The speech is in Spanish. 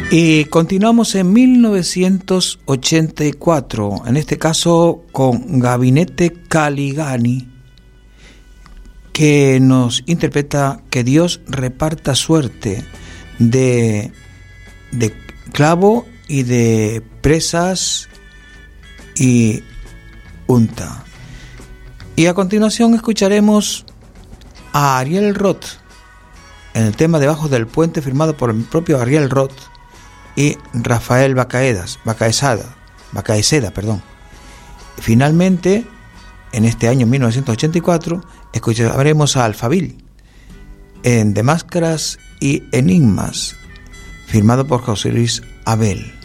Y continuamos en 1984, en este caso con Gabinete Caligani, que nos interpreta Que Dios reparta suerte de clavo y de presas y unta. Y a continuación escucharemos a Ariel Roth en el tema Debajo del Puente, firmado por el propio Ariel Roth y Rafael Bacaeseda. Finalmente, en este año 1984, escucharemos a Alphaville en De Máscaras y Enigmas, firmado por José Luis Abel.